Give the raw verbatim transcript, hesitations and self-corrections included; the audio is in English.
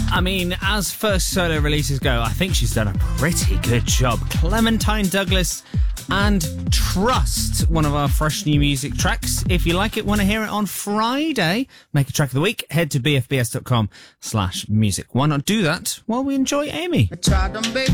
I mean, as first solo releases go, I think she's done a pretty good job. Clementine Douglas and Trust, one of our fresh new music tracks. If you like it, want to hear it on Friday, make a track of the week, head to bfbs.com slash music. Why not do that while we enjoy Amy?